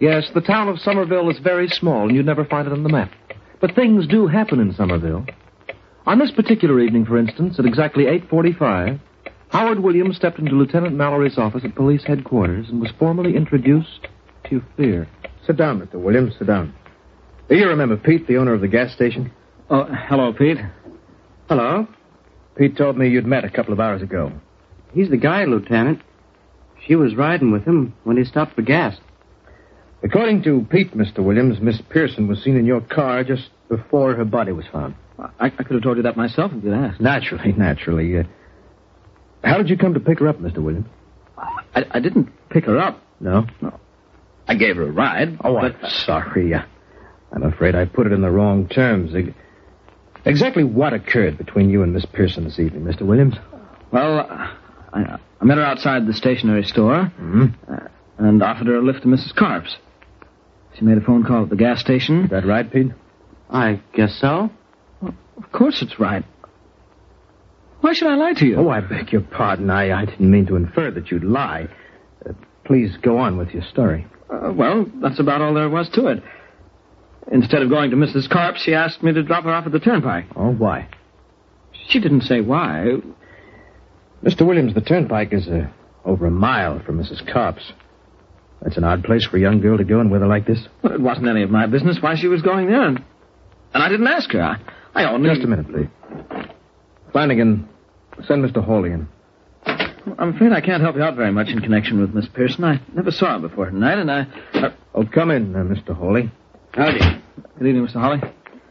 Yes, the town of Somerville is very small, and you'd never find it on the map. But things do happen in Somerville. On this particular evening, for instance, at exactly 8:45, Howard Williams stepped into Lieutenant Mallory's office at police headquarters and was formally introduced to Fear. Sit down, Mr. Williams. Sit down. Do you remember Pete, the owner of the gas station? Oh, hello, Pete. Hello. Pete told me you'd met a couple of hours ago. He's the guy, Lieutenant. She was riding with him when he stopped for gas. According to Pete, Mr. Williams, Miss Pearson was seen in your car just before her body was found. I could have told you that myself if you'd asked. Naturally. How did you come to pick her up, Mr. Williams? I didn't pick her up. No? No. I gave her a ride. Oh, I'm sorry. I'm afraid I put it in the wrong terms. Exactly what occurred between you and Miss Pearson this evening, Mr. Williams? Well, I met her outside the stationery store and offered her a lift to Mrs. Carp's. She made a phone call at the gas station. Is that right, Pete? I guess so. Well, of course it's right. Why should I lie to you? Oh, I beg your pardon. I didn't mean to infer that you'd lie. Please go on with your story. Well, that's about all there was to it. Instead of going to Mrs. Carp's, she asked me to drop her off at the turnpike. Oh, why? She didn't say why. Mr. Williams, the turnpike is over a mile from Mrs. Carp's. That's an odd place for a young girl to go in weather like this. Well, it wasn't any of my business why she was going there. And I didn't ask her. I only... Just a minute, please. Flanagan, send Mr. Hawley in. I'm afraid I can't help you out very much in connection with Miss Pearson. I never saw her before tonight, and Oh, come in, Mr. Hawley. Howdy. Good evening, Mr. Hawley.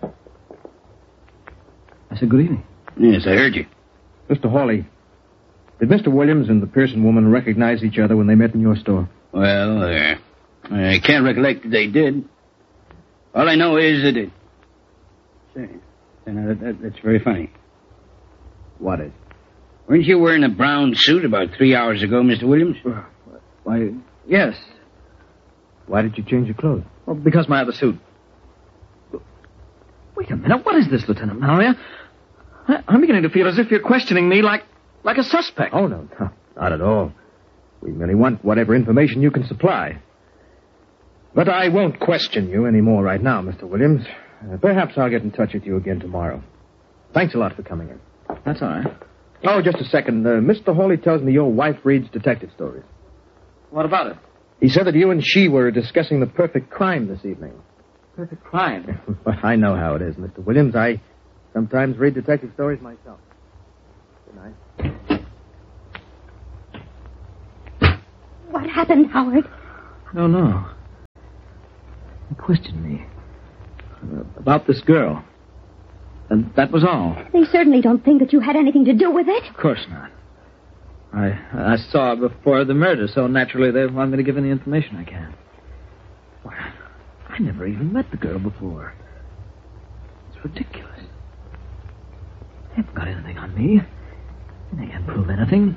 I said good evening. Yes, I heard you. Mr. Hawley, did Mr. Williams and the Pearson woman recognize each other when they met in your store? Well, I can't recollect that they did. All I know is that it... Say, that's very funny. What is? Weren't you wearing a brown suit about 3 hours ago, Mr. Williams? Why, yes. Why did you change your clothes? Well, because my other suit. Wait a minute. What is this, Lieutenant Mallory? I'm beginning to feel as if you're questioning me like a suspect. Oh, no, not at all. We merely want whatever information you can supply. But I won't question you any more right now, Mr. Williams. Perhaps I'll get in touch with you again tomorrow. Thanks a lot for coming in. That's all right. Oh, just a second. Mr. Hawley tells me your wife reads detective stories. What about it? He said that you and she were discussing the perfect crime this evening. Perfect crime? But I know how it is, Mr. Williams. I sometimes read detective stories myself. Good night. What happened, Howard? I don't know. He questioned me about this girl. And that was all. They certainly don't think that you had anything to do with it. Of course not. I saw her before the murder, so naturally they want me to give any information I can. Why, I never even met the girl before. It's ridiculous. They haven't got anything on me. They can't prove anything.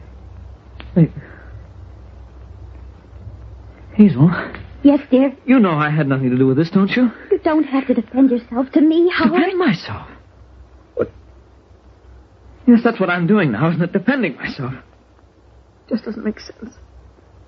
Hazel. Yes, dear? You know I had nothing to do with this, don't you? You don't have to defend yourself to me, Howard. Defend myself? What? Yes, that's what I'm doing now, isn't it? Defending myself. Just doesn't make sense.